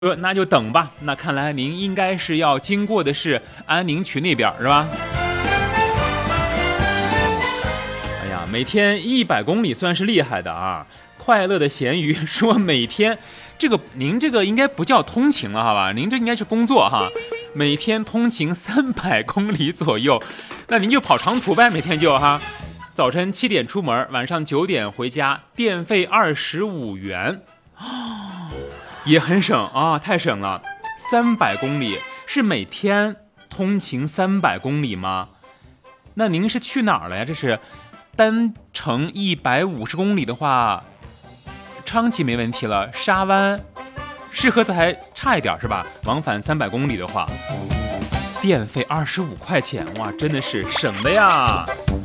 那就等吧。那看来您应该是要经过的是安宁区那边，是吧？哎呀，每天100公里算是厉害的啊！快乐的咸鱼说每天您这个应该不叫通勤了，好吧？您这应该是工作哈。每天通勤300公里左右，那您就跑长途呗，每天就哈。早晨7点出门，晚上9点回家，电费25元。也很省啊，太省了。300公里是每天通勤300公里吗？那您是去哪儿了呀？这是单程150公里的话，昌吉没问题了，沙湾、适河子还差一点是吧？往返300公里的话，电费25块钱，哇，真的是省的呀。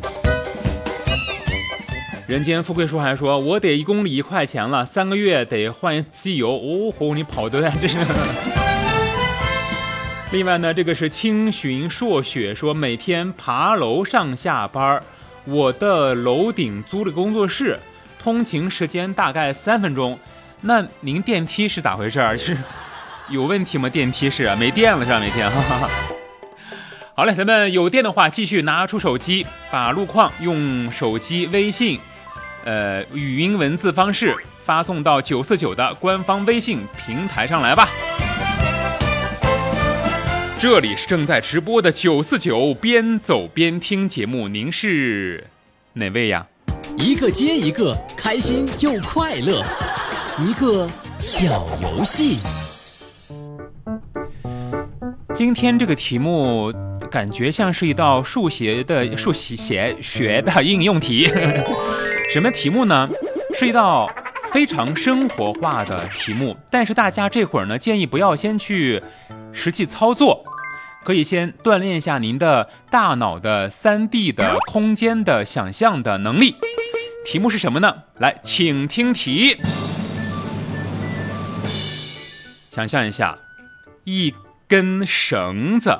人间富贵叔还说，我得1公里1块钱了，3个月得换机油。哦吼，你跑得这是。另外呢，这个是青寻朔雪说，每天爬楼上下班，我的楼顶租了工作室，通勤时间大概3分钟。那您电梯是咋回事？是有问题吗？电梯是没电了是吧？每天。好嘞，咱们有电的话，继续拿出手机，把路况用手机微信。语音文字方式发送到949的官方微信平台上来吧。这里是正在直播的949边走边听节目，您是哪位呀？ 一个接一个，开心又快乐，一个小游戏。 今天这个题目感觉像是一道数学的应用题。什么题目呢？是一道非常生活化的题目，但是大家这会儿呢，建议不要先去实际操作，可以先锻炼一下您的大脑的3D 的空间的想象的能力。题目是什么呢？来，请听题。想象一下，一根绳子，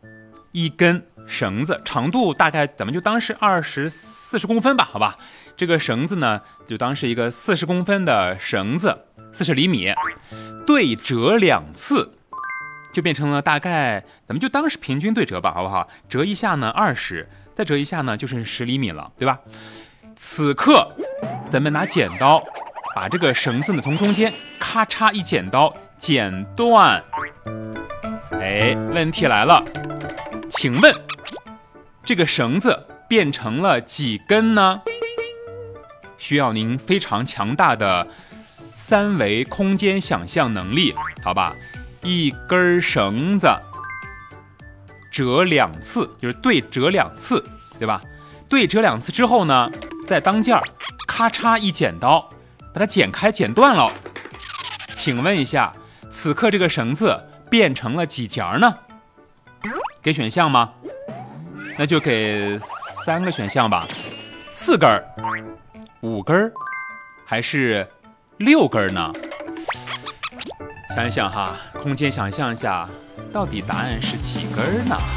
长度大概咱们就当是40公分吧，好吧？这个绳子呢，就当是一个40公分的绳子，40厘米，对折2次，就变成了大概咱们就当是平均对折吧，好不好？折一下呢20，再折一下呢就是10厘米了，对吧？此刻咱们拿剪刀把这个绳子呢从中间咔嚓一剪刀剪断。哎，问题来了，请问这个绳子变成了几根呢？需要您非常强大的3维空间想象能力，好吧？一根绳子折2次，就是对折2次，对吧？对折2次之后呢，在当间咔嚓一剪刀把它剪开剪断了。请问一下，此刻这个绳子变成了几节呢？给选项吗？那就给3个选项吧。4根、5根还是6根呢？想一想哈，空间想象一下，到底答案是几根呢？